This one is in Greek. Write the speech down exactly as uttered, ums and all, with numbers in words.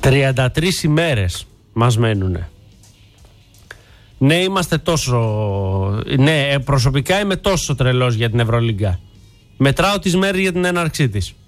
τριάντα τρεις ημέρες μας μένουνε. Ναι, είμαστε τόσο... Ναι, προσωπικά είμαι τόσο τρελός για την Ευρωλίγκα. Μετράω τις μέρες για την έναρξή της.